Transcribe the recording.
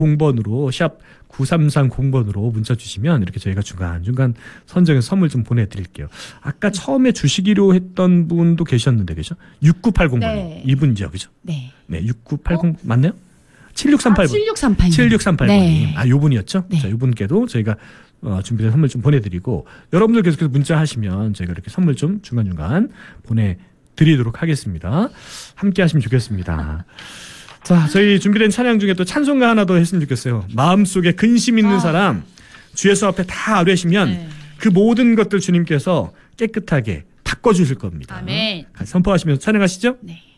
0번으로 샵 9330번으로 문자 주시면 이렇게 저희가 중간중간 선정해서 선물 좀 보내드릴게요. 아까 처음에 주시기로 했던 분도 계셨는데 그죠? 6980번 네. 이분이죠. 그죠? 네. 네, 6980 맞나요? 7638번. 7638님. 7638번님. 네. 아, 요분이었죠? 네. 자, 요분께도 저희가 준비된 선물 좀 보내드리고 여러분들 계속해서 문자 하시면 저희가 이렇게 선물 좀 중간중간 보내드리도록 하겠습니다. 함께 하시면 좋겠습니다. 자, 저희 준비된 찬양 중에 또 찬송가 하나 더 했으면 좋겠어요. 마음속에 근심 있는 사람 주 예수 앞에 다 아뢰시면 네. 그 모든 것들 주님께서 깨끗하게 닦아주실 겁니다. 아멘. 선포하시면서 찬양하시죠? 네.